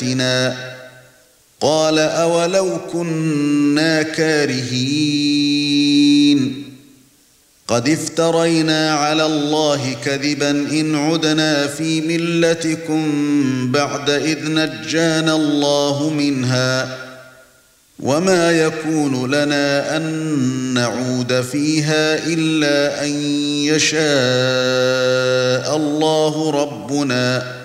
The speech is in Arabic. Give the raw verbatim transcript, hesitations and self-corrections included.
قال أولو كنا كارهين قد افترينا على الله كذبا إن عدنا في ملتكم بعد إذ نجانا الله منها وما يكون لنا أن نعود فيها إلا أن يشاء الله ربنا